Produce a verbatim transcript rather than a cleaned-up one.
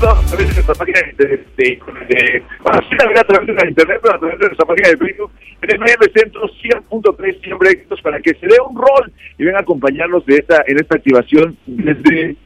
viendo a través de nuestra página de, de, de, de bueno, sí la verá a través de la internet, pero a través de nuestra página de Facebook, en el nueve Centro cien punto tres, siempre éxitos, para que se dé un rol y vengan a acompañarnos de esta, en esta activación desde